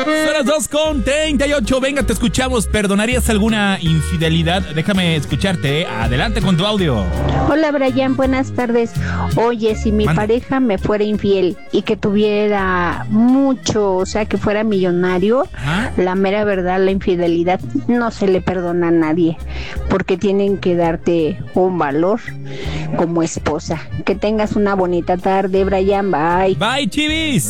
Son las 2:38. Venga, te escuchamos. ¿Perdonarías alguna infidelidad? Déjame escucharte. Adelante con tu audio. Hola Brian, buenas tardes. Oye, si mi pareja me fuera infiel y que tuviera mucho, o sea, que fuera millonario, la mera verdad, la infidelidad no se le perdona a nadie, porque tienen que darte un valor como esposa. Que tengas una bonita tarde, Brian. Bye. Bye, chivis.